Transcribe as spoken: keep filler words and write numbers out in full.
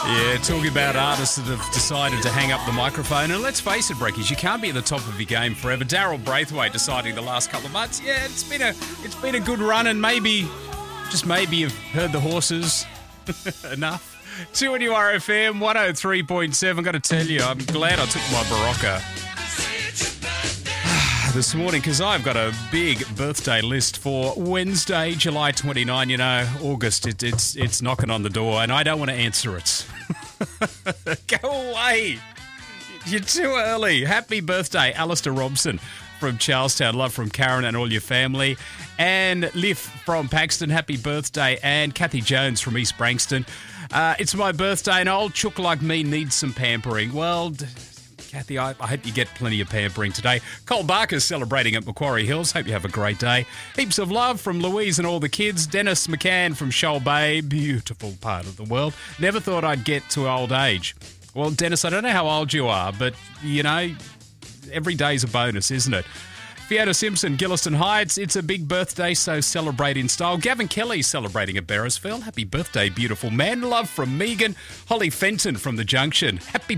Yeah, talking about artists that have decided to hang up the microphone. And let's face it, Breckies, you can't be at the top of your game forever. Daryl Braithwaite deciding the last couple of months, yeah, it's been a it's been a good run, and maybe, just maybe, you've heard the horses enough. two N U R F M, one oh three point seven. Got to tell you, I'm glad I took my Barocca this morning, because I've got a big birthday list for Wednesday, July twenty-ninth. You know, August, it, it's it's knocking on the door, and I don't want to answer it. Go away. You're too early. Happy birthday, Alistair Robson from Charlestown. Love from Karen and all your family. And Liv from Paxton, happy birthday. And Kathy Jones from East Branxton. Uh, it's my birthday, and old chook like me needs some pampering. Well, d- Kathy, I, I hope you get plenty of pampering today. Cole Barker's celebrating at Macquarie Hills. Hope you have a great day. Heaps of love from Louise and all the kids. Dennis McCann from Shoal Bay. Beautiful part of the world. Never thought I'd get to old age. Well, Dennis, I don't know how old you are, but, you know, every day's a bonus, isn't it? Fiona Simpson, Gilliston Heights. It's a big birthday, so celebrate in style. Gavin Kelly celebrating at Beresfield. Happy birthday, beautiful man. Love from Megan. Holly Fenton from the Junction. Happy